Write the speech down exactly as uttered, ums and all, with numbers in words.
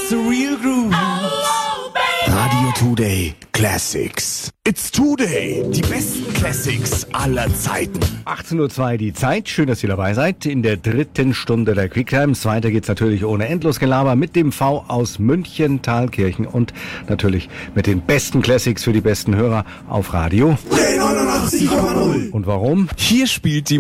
the real groove. Radio Today Classics. It's Today. Die besten Classics aller Zeiten. achtzehn Uhr zwei die Zeit. Schön, dass ihr dabei seid. In der dritten Stunde der Quicktimes. Weiter geht's natürlich ohne Endlosgelaber mit dem V aus München, Thalkirchen und natürlich mit den besten Classics für die besten Hörer auf Radio. neunundachtzig Komma null. Und warum? Hier spielt die